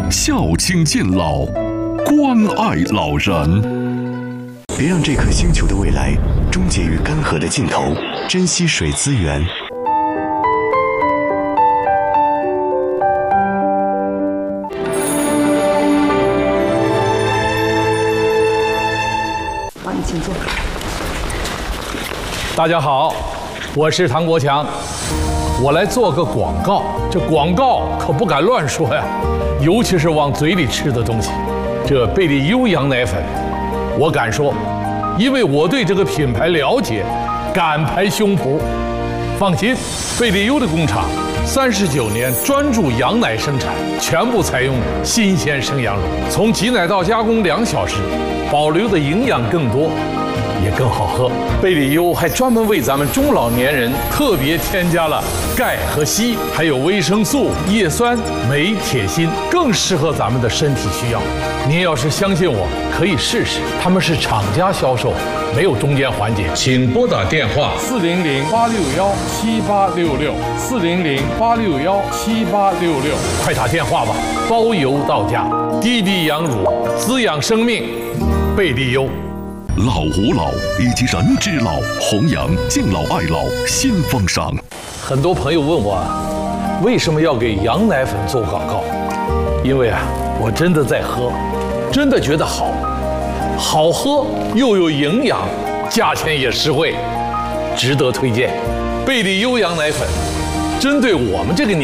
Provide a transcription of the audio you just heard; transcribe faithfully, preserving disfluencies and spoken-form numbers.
孝亲敬老，关爱老人。 别让这颗星球的未来终结于干涸的尽头，珍惜水资源。 好，你请坐。 大家好，我是唐国强，我来做个广告。这广告可不敢乱说呀，尤其是往嘴里吃的东西。这贝利优羊奶粉，我敢说，因为我对这个品牌了解，敢拍胸脯。放心，贝利优的工厂三十九年专注羊奶生产，全部采用新鲜生羊乳，从挤奶到加工两小时，保留的营养更多，也更好喝。贝利优还专门为咱们中老年人特别添加了钙和硒，还有维生素、叶酸、镁、铁、锌，更适合咱们的身体需要。您要是相信我，可以试试。他们是厂家销售，没有中间环节。请拨打电话四零零八六幺七八六六四零零八六幺七八六六，快打电话吧，包邮到家。滴滴羊乳，滋养生命，贝利优。 老吾老以及人之老，弘扬敬老爱老新风尚。 很多朋友问我，为什么要给羊奶粉做广告？因为啊，我真的在喝，真的觉得好，好喝又有营养，价钱也实惠，值得推荐。贝利优羊奶粉，针对我们这个年